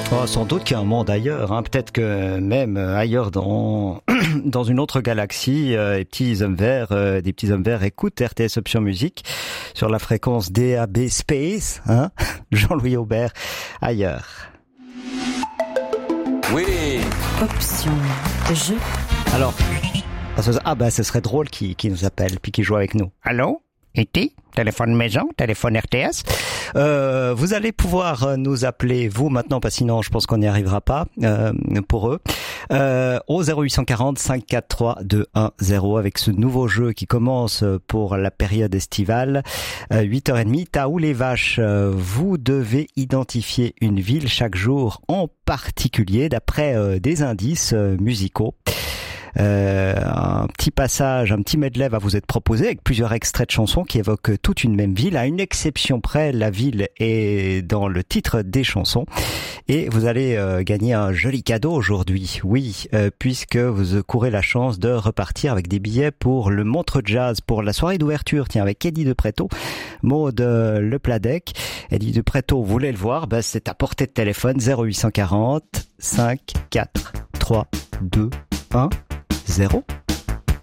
Oh, sans doute qu'il y a un monde ailleurs, hein. Peut-être que même ailleurs dans dans une autre galaxie, des petits hommes verts écoutent RTS Option Musique sur la fréquence DAB Space, hein. Jean-Louis Aubert, ailleurs. Oui. Option jeu. Alors, ce serait drôle qui nous appelle puis qui joue avec nous. Allô? E.T. Téléphone maison, téléphone RTS. Vous allez pouvoir nous appeler, vous, maintenant, parce que sinon, je pense qu'on n'y arrivera pas, pour eux, au 0840 543 210 avec ce nouveau jeu qui commence pour la période estivale. 8h30, t'as où les vaches? Vous devez identifier une ville chaque jour en particulier d'après des indices musicaux. Un petit passage, un petit medley va vous être proposé avec plusieurs extraits de chansons qui évoquent toute une même ville. À une exception près, la ville est dans le titre des chansons. Et vous allez gagner un joli cadeau aujourd'hui. Oui, puisque vous courez la chance de repartir avec des billets pour le Montreux Jazz, pour la soirée d'ouverture, tiens, avec Eddie de Pretto, Maud Le Pladec. Eddie de Pretto, vous voulez le voir? C'est à portée de téléphone, 0840 5 4 3 2 1 0.